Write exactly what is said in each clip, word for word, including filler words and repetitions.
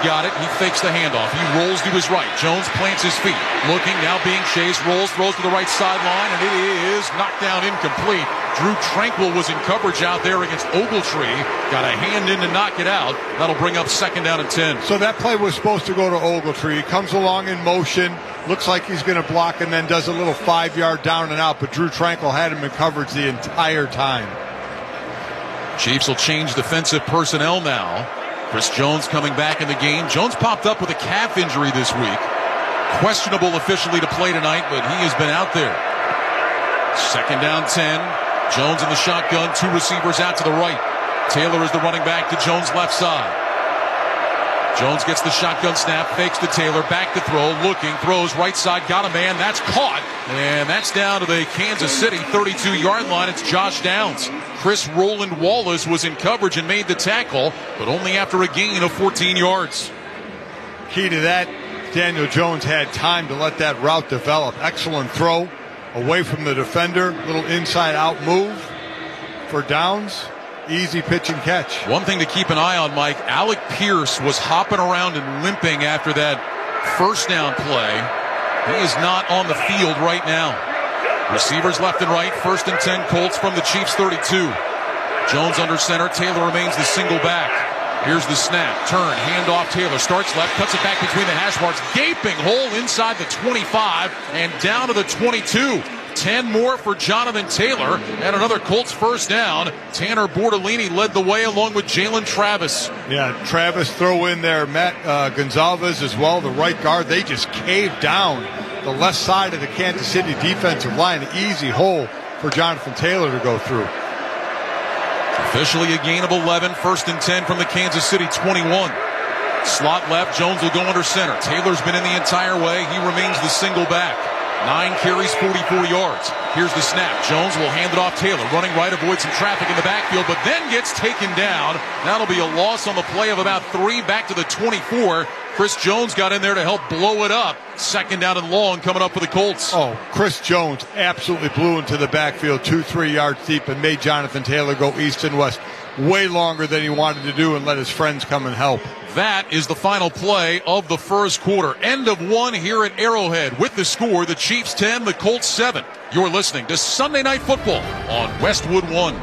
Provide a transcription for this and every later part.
got it. He fakes the handoff. He rolls to his right. Jones plants his feet. Looking, now being chased, rolls, throws to the right sideline, and it is knocked down incomplete. Drew Tranquill was in coverage out there against Ogletree. Got a hand in to knock it out. That'll bring up second down and ten. So that play was supposed to go to Ogletree. He comes along in motion. Looks like he's going to block and then does a little five-yard down and out. But Drew Tranquill had him in coverage the entire time. Chiefs will change defensive personnel now. Chris Jones coming back in the game. Jones popped up with a calf injury this week. Questionable officially to play tonight, but he has been out there. Second down ten. Jones in the shotgun. Two receivers out to the right. Taylor is the running back to Jones' left side. Jones gets the shotgun snap, fakes to Taylor, back to throw, looking, throws right side, got a man, that's caught, and that's down to the Kansas City thirty-two-yard line. It's Josh Downs. Chris Roland Wallace was in coverage and made the tackle, but only after a gain of fourteen yards. Key to that, Daniel Jones had time to let that route develop. Excellent throw away from the defender, little inside-out move for Downs. Easy pitch and catch. One thing to keep an eye on, Mike, Alec Pierce was hopping around and limping after that first down play. He is not on the field right now. Receivers left and right. First and ten, Colts from the Chiefs thirty-two. Jones under center. Taylor remains the single back. Here's the snap. Turn. Hand off. Taylor starts left. Cuts it back between the hash marks. Gaping hole inside the twenty-five and down to the twenty-two. ten more for Jonathan Taylor and another Colts first down. Tanner Bortolini led the way along with Jalen Travis. Yeah, Travis throw in there. Matt uh, Gonzalez as well, the right guard. They just caved down the left side of the Kansas City defensive line. An easy hole for Jonathan Taylor to go through. Officially a gain of eleven. First and ten from the Kansas City twenty-one. Slot left. Jones will go under center. Taylor's been in the entire way. He remains the single back. Nine carries, forty-four yards. Here's the snap. Jones will hand it off Taylor. Running right, avoids some traffic in the backfield, but then gets taken down. That'll be a loss on the play of about three back to the twenty-four. Chris Jones got in there to help blow it up. Second down and long coming up for the Colts. Oh, Chris Jones absolutely blew into the backfield two, three yards deep and made Jonathan Taylor go east and west way longer than he wanted to do and let his friends come and help. That is the final play of the first quarter. End of one here at Arrowhead with the score, the Chiefs ten, the Colts seven. You're listening to Sunday Night Football on Westwood One.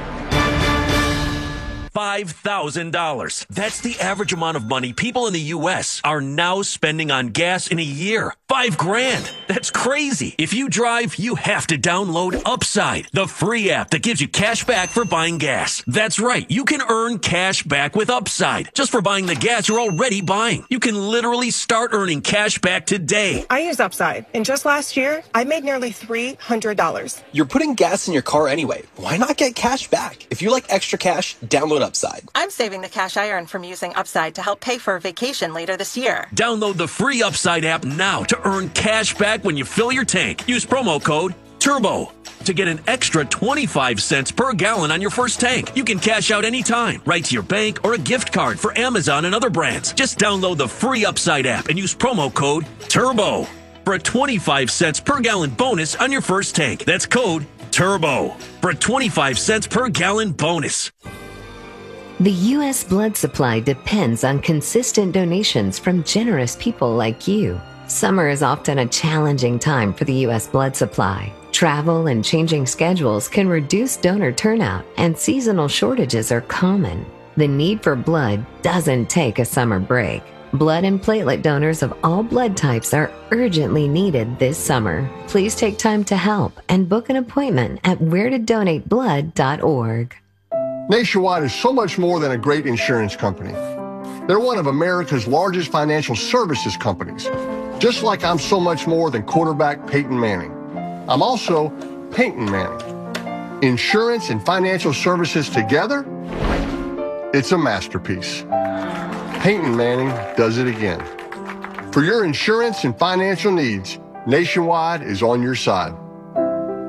five thousand dollars. That's the average amount of money people in the U S are now spending on gas in a year. Five grand. That's crazy. If you drive, you have to download Upside, the free app that gives you cash back for buying gas. That's right. You can earn cash back with Upside just for buying the gas you're already buying. You can literally start earning cash back today. I use Upside, and just last year, I made nearly three hundred dollars. You're putting gas in your car anyway. Why not get cash back? If you like extra cash, download Upside. I'm saving the cash I earn from using Upside to help pay for a vacation later this year. Download the free Upside app now to earn cash back when you fill your tank. Use promo code TURBO to get an extra twenty-five cents per gallon on your first tank. You can cash out anytime, right to your bank or a gift card for Amazon and other brands. Just download the free Upside app and use promo code TURBO for a twenty-five cents per gallon bonus on your first tank. That's code TURBO for a twenty-five cents per gallon bonus. The U S blood supply depends on consistent donations from generous people like you. Summer is often a challenging time for the U S blood supply. Travel and changing schedules can reduce donor turnout, and seasonal shortages are common. The need for blood doesn't take a summer break. Blood and platelet donors of all blood types are urgently needed this summer. Please take time to help and book an appointment at where to donate blood dot org. Nationwide is so much more than a great insurance company. They're one of America's largest financial services companies, just like I'm so much more than quarterback Peyton Manning. I'm also Peyton Manning. Insurance and financial services together, it's a masterpiece. Peyton Manning does it again. For your insurance and financial needs, Nationwide is on your side.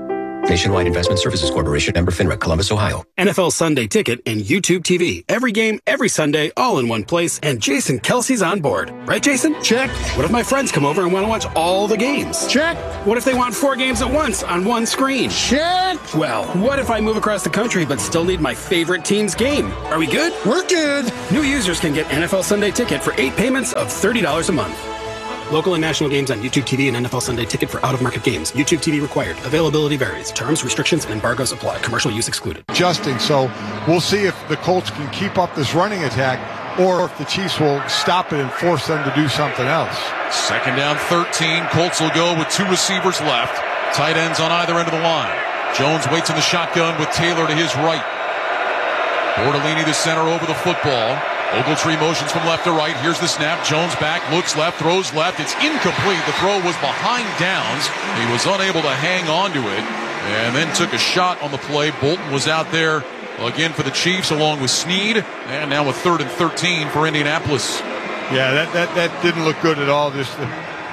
Nationwide Investment Services Corporation, member FINRA, Columbus, Ohio. N F L Sunday Ticket and YouTube T V. Every game, every Sunday, all in one place. And Jason Kelsey's on board. Right, Jason? Check. What if my friends come over and want to watch all the games? Check. What if they want four games at once on one screen? Check. Well, what if I move across the country but still need my favorite team's game? Are we good? We're good. New users can get N F L Sunday Ticket for eight payments of thirty dollars a month. Local and national games on YouTube T V and N F L Sunday Ticket for out-of-market games. YouTube T V required. Availability varies. Terms, restrictions, and embargoes apply. Commercial use excluded. Adjusting, so we'll see if the Colts can keep up this running attack or if the Chiefs will stop it and force them to do something else. Second down, thirteen. Colts will go with two receivers left. Tight ends on either end of the line. Jones waits in the shotgun with Taylor to his right. Bortolini, the center, over the football. Ogletree motions from left to right. Here's the snap. Jones back, looks left, throws left. It's incomplete. The throw was behind Downs. He was unable to hang on to it and then took a shot on the play. Bolton was out there again for the Chiefs along with Snead. And now a third and thirteen for Indianapolis. Yeah, that, that, that didn't look good at all. Just the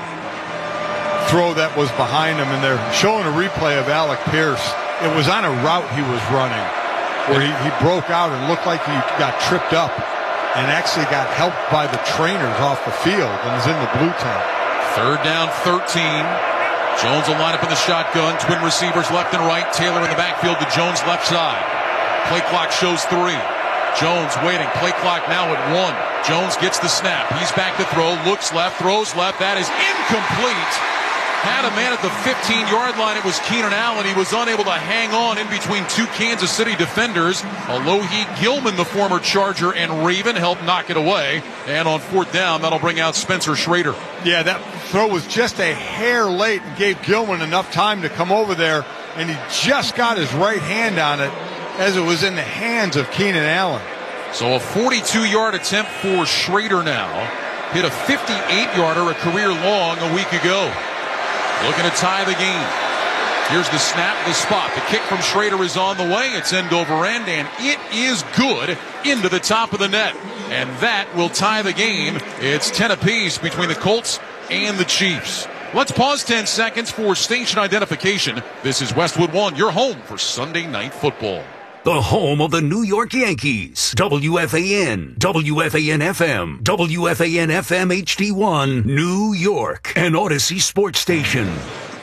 throw that was behind him. And they're showing a replay of Alec Pierce. It was on a route he was running where he, he broke out and looked like he got tripped up and actually got helped by the trainers off the field and is in the blue tent. Third down, thirteen. Jones will line up in the shotgun. Twin receivers left and right. Taylor in the backfield to Jones' left side. Play clock shows three. Jones waiting. Play clock now at one. Jones gets the snap. He's back to throw. Looks left. Throws left. That is incomplete. Had a man at the fifteen-yard line. It was Keenan Allen. He was unable to hang on in between two Kansas City defenders. Alohi Gilman, the former Charger, and Raven helped knock it away. And on fourth down, that'll bring out Spencer Schrader. Yeah, that throw was just a hair late and gave Gilman enough time to come over there, and he just got his right hand on it as it was in the hands of Keenan Allen. So a forty-two-yard attempt for Schrader now. Hit a fifty-eight-yarder, a career long, a week ago. Looking to tie the game. Here's the snap, the spot. The kick from Schrader is on the way. It's end over end, and it is good into the top of the net. And that will tie the game. It's ten apiece between the Colts and the Chiefs. Let's pause ten seconds for station identification. This is Westwood One, your home for Sunday Night Football. The home of the New York Yankees. W F A N, W F A N F M, W F A N F M H D one, New York, an Odyssey sports station.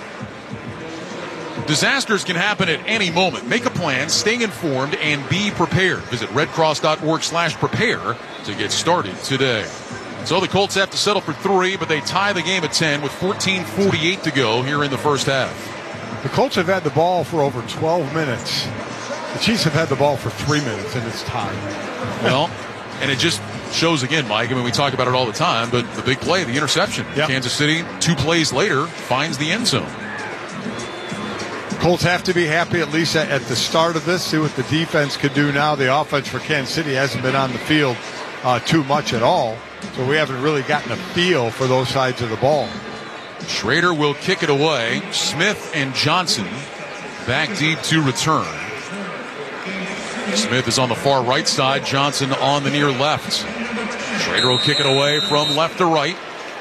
Disasters can happen at any moment. Make a plan, stay informed, and be prepared. Visit redcross.org slash prepare to get started today. So the Colts have to settle for three, but they tie the game at ten with fourteen forty-eight to go here in the first half. The Colts have had the ball for over twelve minutes. The Chiefs have had the ball for three minutes, and it's tied. Well, and it just shows again, Mike, I mean, we talk about it all the time, but the big play, the interception. Yep. Kansas City, two plays later, finds the end zone. Colts have to be happy at least at, at the start of this, see what the defense could do now. The offense for Kansas City hasn't been on the field uh, too much at all, so we haven't really gotten a feel for those sides of the ball. Schrader will kick it away. Smith and Johnson back deep to return. Smith is on the far right side. Johnson on the near left. Schrader will kick it away from left to right.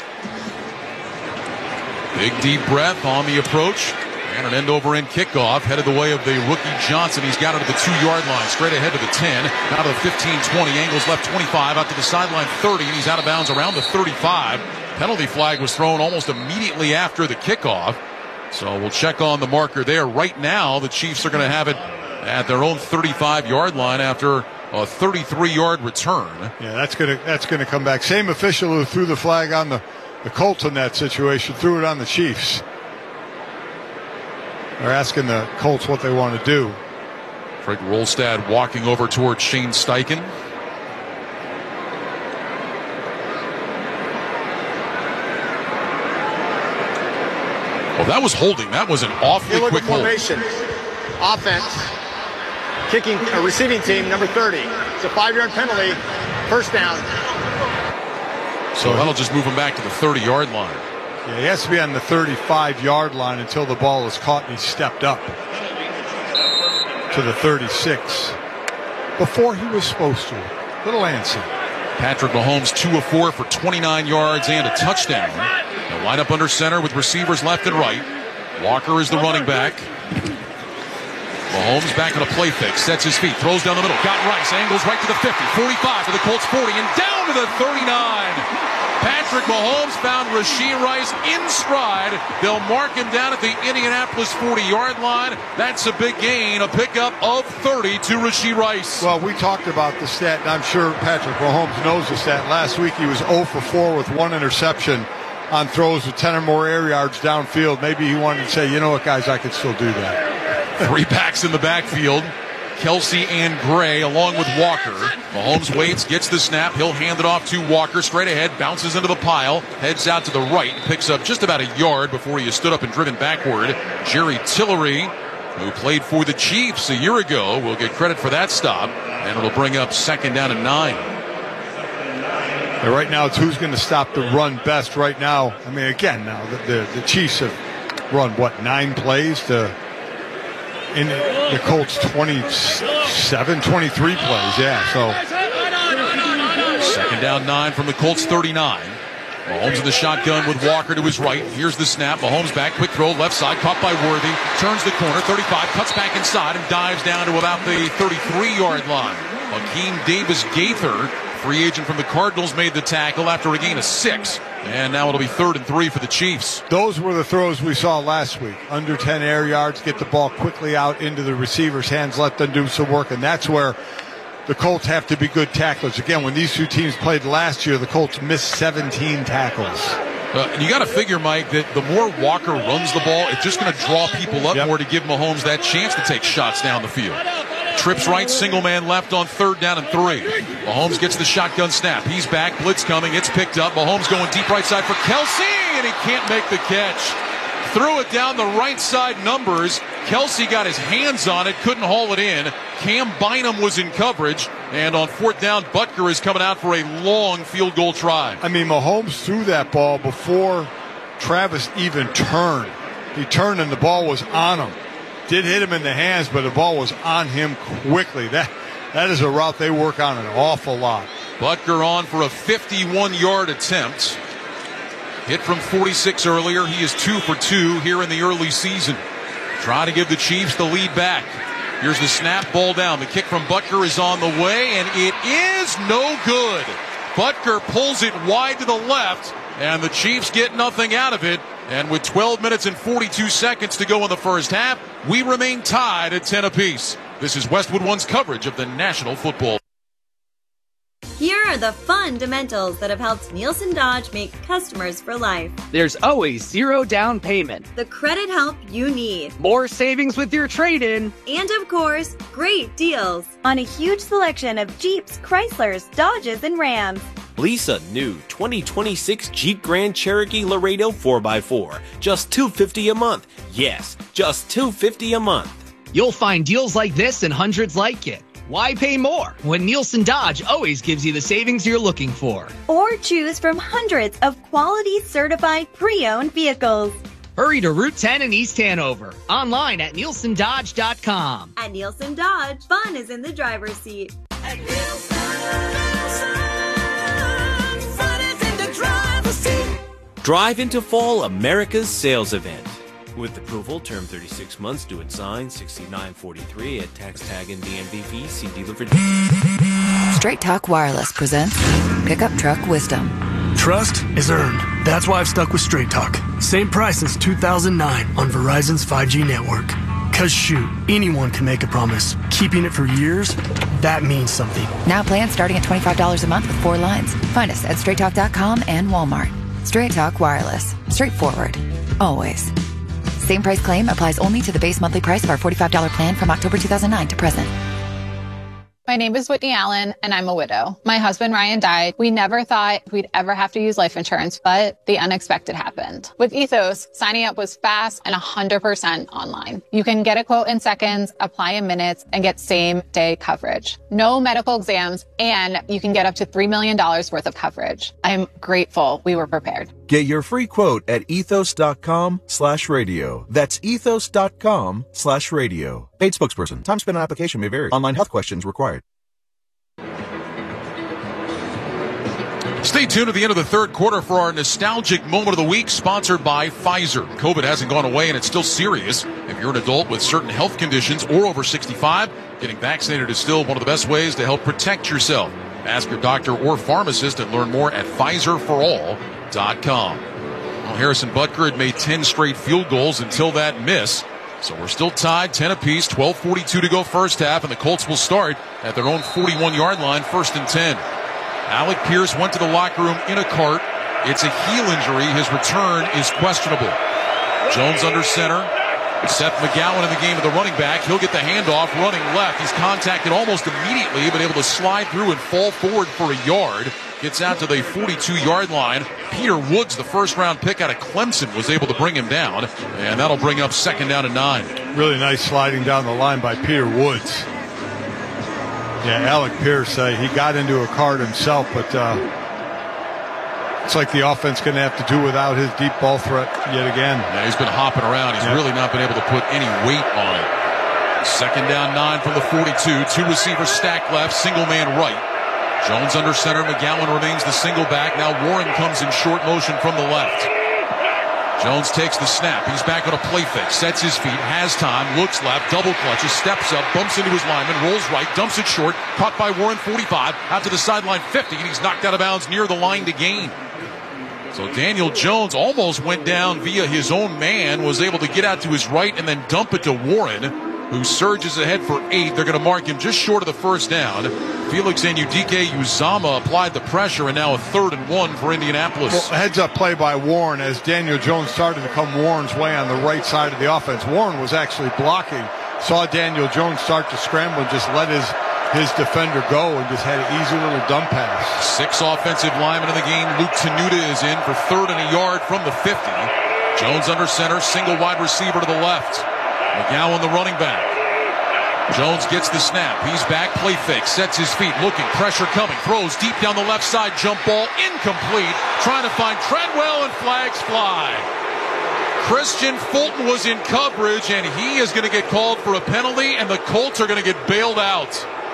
Big deep breath on the approach. And an end-over-end kickoff headed the way of the rookie Johnson. He's got it to the two-yard line, straight ahead to the ten, out to the fifteen twenty, angles left twenty-five, out to the sideline thirty, and he's out of bounds around the thirty-five. Penalty flag was thrown almost immediately after the kickoff. So we'll check on the marker there. Right now, the Chiefs are going to have it at their own thirty-five-yard line after a thirty-three-yard return. Yeah, that's going to that's going to come back. Same official who threw the flag on the, the Colts in that situation threw it on the Chiefs. They're asking the Colts what they want to do. Frank Rolstad walking over toward Shane Steichen. Oh, that was holding. That was an awfully quick hold. Formation. Offense. Kicking, uh, receiving team, number thirty. It's a five-yard penalty. First down. So that'll just move him back to the thirty-yard line. Yeah, he has to be on the thirty-five-yard line until the ball is caught and he stepped up to the thirty-six before he was supposed to. Little antsy. Patrick Mahomes, two of four for twenty-nine yards and a touchdown. They'll line up under center with receivers left and right. Walker is the running back. Mahomes back in a play fake, sets his feet, throws down the middle, got Rice, angles right to the fifty, forty-five to the Colts forty, and down to the thirty-nine. Patrick Mahomes found Rashee Rice in stride. They'll mark him down at the Indianapolis forty-yard line. That's a big gain, a pickup of thirty to Rashee Rice. Well, we talked about the stat, and I'm sure Patrick Mahomes knows the stat. Last week he was zero for four with one interception on throws with ten or more air yards downfield. Maybe he wanted to say, you know what, guys, I can still do that. Three backs in the backfield. Kelsey and Gray along with Walker. Mahomes waits, gets the snap. He'll hand it off to Walker. Straight ahead, bounces into the pile. Heads out to the right. Picks up just about a yard before he is stood up and driven backward. Jerry Tillery, who played for the Chiefs a year ago, will get credit for that stop. And it'll bring up second down and nine. And right now, it's who's going to stop the run best right now. I mean, again, now the, the, the Chiefs have run, what, nine plays to... In the Colts twenty-seven, twenty-three plays, yeah, so. Second down nine from the Colts thirty-nine. Mahomes in the shotgun with Walker to his right. Here's the snap. Mahomes back, quick throw, left side, caught by Worthy. Turns the corner, thirty-five, cuts back inside and dives down to about the thirty-three-yard line. Hakeem Davis-Gaither, free agent from the Cardinals, made the tackle after a gain of six. And now it'll be third and three for the Chiefs. Those were the throws we saw last week. Under ten air yards, get the ball quickly out into the receiver's hands, let them do some work. And that's where the Colts have to be good tacklers. Again, when these two teams played last year, the Colts missed seventeen tackles. Uh, and you got to figure, Mike, that the more Walker runs the ball, it's just going to draw people up yep. more to give Mahomes that chance to take shots down the field. Trips right, single man left on third down and three. Mahomes gets the shotgun snap. He's back, blitz coming, it's picked up. Mahomes going deep right side for Kelsey, and he can't make the catch. Threw it down the right side numbers. Kelsey got his hands on it, couldn't haul it in. Cam Bynum was in coverage, and on fourth down, Butker is coming out for a long field goal try. I mean, Mahomes threw that ball before Travis even turned. He turned and the ball was on him. Did hit him in the hands, but the ball was on him quickly. That that is a route they work on an awful lot. Butker on for a fifty-one-yard attempt. Hit from forty-six earlier. He is two for two here in the early season. Trying to give the Chiefs the lead back. Here's the snap, ball down. The kick from Butker is on the way, and it is no good. Butker pulls it wide to the left, and the Chiefs get nothing out of it. And with twelve minutes and forty-two seconds to go in the first half, we remain tied at ten apiece. This is Westwood One's coverage of the National Football. Here are the fundamentals that have helped Nielsen Dodge make customers for life. There's always zero down payment. The credit help you need. More savings with your trade-in. And of course, great deals on a huge selection of Jeeps, Chryslers, Dodges, and Rams. Lease a new twenty twenty-six Jeep Grand Cherokee Laredo four by four. Just two hundred fifty dollars a month. Yes, just two hundred fifty dollars a month. You'll find deals like this and hundreds like it. Why pay more when Nielsen Dodge always gives you the savings you're looking for? Or choose from hundreds of quality certified pre-owned vehicles. Hurry to Route ten in East Hanover. Online at nielsen dodge dot com. At Nielsen Dodge, fun is in the driver's seat. At Nielsen, fun is in the driver's seat. Drive into Fall, America's sales event. With approval, term thirty-six months, due at sign, sixty-nine forty-three at tax tag and D M V fee. See dealer for Straight Talk Wireless presents Pickup Truck Wisdom. Trust is earned. That's why I've stuck with Straight Talk. Same price since two thousand nine on Verizon's five G network. Cause shoot, anyone can make a promise. Keeping it for years, that means something. Now plans starting at twenty-five dollars a month with four lines. Find us at straight talk dot com and Walmart. Straight Talk Wireless. Straightforward. Always. Same price claim applies only to the base monthly price of our forty-five dollars plan from October two thousand nine to present. My name is Whitney Allen, and I'm a widow. My husband, Ryan, died. We never thought we'd ever have to use life insurance, but the unexpected happened. With Ethos, signing up was fast and one hundred percent online. You can get a quote in seconds, apply in minutes, and get same-day coverage. No medical exams, and you can get up to three million dollars worth of coverage. I'm grateful we were prepared. Get your free quote at ethos.com slash radio. That's ethos.com slash radio. Paid spokesperson. Time spent on application may vary. Online health questions required. Stay tuned to the end of the third quarter for our nostalgic moment of the week, sponsored by Pfizer. COVID hasn't gone away, and it's still serious. If you're an adult with certain health conditions or over sixty-five, getting vaccinated is still one of the best ways to help protect yourself. Ask your doctor or pharmacist and learn more at Pfizer for all dot com. Well, Harrison Butker had made ten straight field goals until that miss. So we're still tied, ten apiece, twelve forty-two to go first half, and the Colts will start at their own forty-one-yard line, first and ten. Alec Pierce went to the locker room in a cart. It's a heel injury. His return is questionable. Jones under center. Seth McGowan in the game of the running back. He'll get the handoff running left. He's contacted almost immediately, but able to slide through and fall forward for a yard. Gets out to the forty-two-yard line. Peter Woods, the first-round pick out of Clemson, was able to bring him down. And that'll bring up second down and nine. Really nice sliding down the line by Peter Woods. Yeah, Alec Pierce, uh, he got into a cart himself, but uh, it's like the offense going to have to do without his deep ball threat yet again. Yeah, he's been hopping around. He's yeah. really not been able to put any weight on it. Second down, nine from the forty-two. Two receivers stacked left, single man right. Jones under center. McGowan remains the single back. Now Warren comes in short motion from the left. Jones takes the snap. He's back on a play fake. Sets his feet. Has time. Looks left. Double clutches. Steps up. Bumps into his lineman. Rolls right. Dumps it short. Caught by Warren, forty-five. Out to the sideline, fifty. And he's knocked out of bounds near the line to gain. So Daniel Jones almost went down via his own man. Was able to get out to his right and then dump it to Warren, who surges ahead for eight. They're going to mark him just short of the first down. Felix Anudike-Uzomah applied the pressure, and now a third and one for Indianapolis. Well, heads-up play by Warren as Daniel Jones started to come Warren's way on the right side of the offense. Warren was actually blocking, saw Daniel Jones start to scramble and just let his, his defender go and just had an easy little dump pass. Six offensive linemen in the game. Luke Tenuta is in for third and a yard from the fifty. Jones under center, single wide receiver to the left. McGowan the running back. Jones gets the snap. He's back, play fake, sets his feet, looking, pressure coming, throws deep down the left side, jump ball, incomplete, trying to find Treadwell, and flags fly. Christian Fulton was in coverage, and he is going to get called for a penalty, and the Colts are going to get bailed out.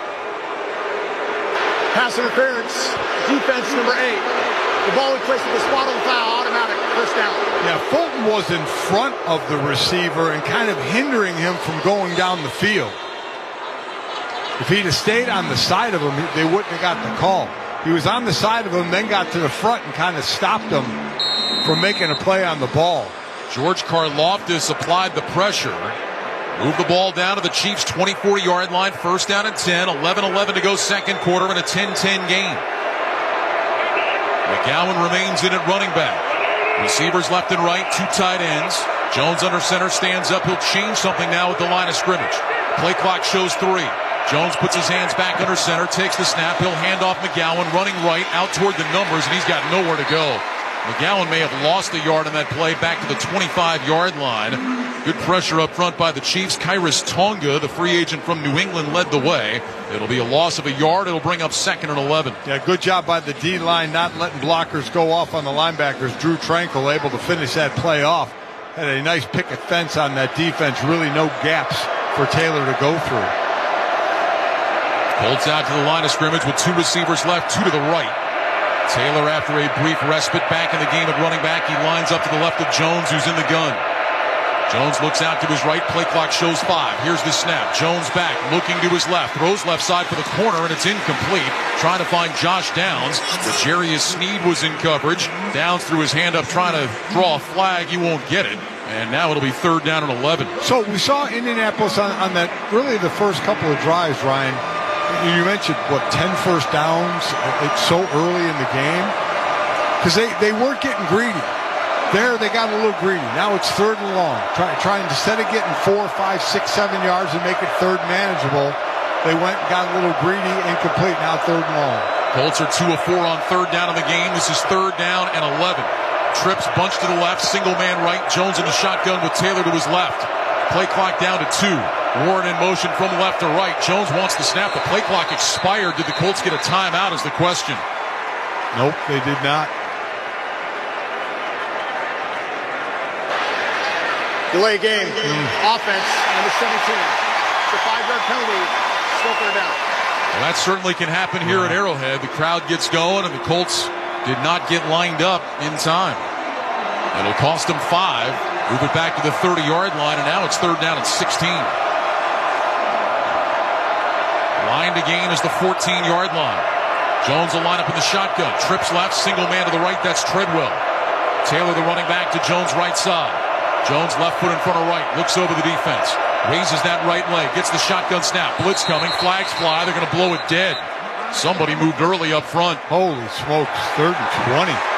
Pass interference, defense number eight. The ball was placed at the spot on the foul, automatic, first down. Yeah, Fulton was in front of the receiver and kind of hindering him from going down the field. If he'd have stayed on the side of him, they wouldn't have got the call. He was on the side of him, then got to the front and kind of stopped him from making a play on the ball. George Karlaftis applied the pressure. Moved the ball down to the Chiefs' twenty-four-yard line. First down and ten. eleven eleven to go second quarter in a ten ten game. McGowan remains in at running back. Receivers left and right, two tight ends. Jones under center, stands up. He'll change something now at the line of scrimmage. Play clock shows three. Jones puts his hands back under center, takes the snap. He'll hand off McGowan, running right, out toward the numbers, and he's got nowhere to go. McGowan may have lost a yard on that play, back to the twenty-five-yard line. Good pressure up front by the Chiefs. Kyrus Tonga, the free agent from New England, led the way. It'll be a loss of a yard. It'll bring up second and eleven. Yeah, good job by the D-line not letting blockers go off on the linebackers. Drew Tranquil able to finish that play off. Had a nice picket fence on that defense. Really no gaps for Taylor to go through. Colts out to the line of scrimmage with two receivers left, two to the right. Taylor, after a brief respite, back in the game at running back. He lines up to the left of Jones, who's in the gun. Jones looks out to his right. Play clock shows five. Here's the snap. Jones back, looking to his left. Throws left side for the corner, and it's incomplete. Trying to find Josh Downs. But Jarius Sneed was in coverage. Downs threw his hand up trying to draw a flag. He won't get it. And now it'll be third down and eleven. So we saw Indianapolis on, on that, really the first couple of drives, Ryan. You mentioned, what, ten first downs? It's so early in the game. Because they, they weren't getting greedy. There, they got a little greedy. Now it's third and long. Try, trying, instead of getting four, five, six, seven yards and make it third manageable, they went and got a little greedy, incomplete. Now third and long. Colts are two of four on third down in the game. This is third down and eleven. Trips bunch to the left, single man right. Jones in the shotgun with Taylor to his left. Play clock down to two. Warren in motion from left to right. Jones wants to snap. The play clock expired. Did the Colts get a timeout is the question. Nope, they did not. Delay game. Mm. Offense, number seventeen. It's a five-yard penalty. Still third down. Well, that certainly can happen here at Arrowhead. The crowd gets going, and the Colts did not get lined up in time. It'll cost him five. Move it back to the thirty-yard line, and now it's third down and sixteen. Line to gain is the fourteen-yard line. Jones will line up in the shotgun. Trips left, single man to the right. That's Treadwell. Taylor, the running back, to Jones' right side. Jones left foot in front of right. Looks over the defense. Raises that right leg. Gets the shotgun snap. Blitz coming. Flags fly. They're going to blow it dead. Somebody moved early up front. Holy smokes. Third and twenty.